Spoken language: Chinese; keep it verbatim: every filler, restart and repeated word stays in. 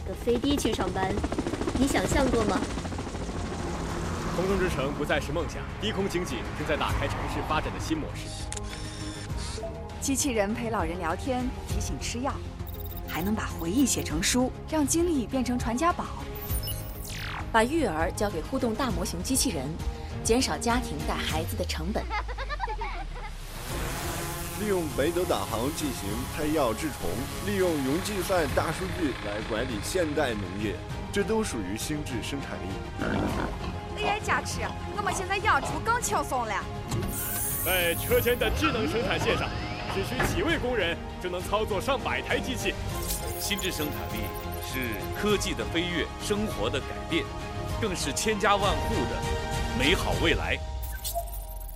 个飞的去上班，你想象过吗？ 空中之城不再是梦想，低空经济正在打开城市发展的新模式。 机器人陪老人聊天，提醒吃药，还能把回忆写成书，让经历变成传家宝。 把育儿交给互动大模型机器人，减少家庭带孩子的成本。 利用北斗导航进行配药治虫，利用云计算大数据来管理现代农业，这都属于心智生产力。 A I 加持，我们现在养猪更轻松了。 在车间的智能生产线上，只需几位工人就能操作上百台机器。 心智生产力是科技的飞跃，生活的改变，更是千家万户的美好未来。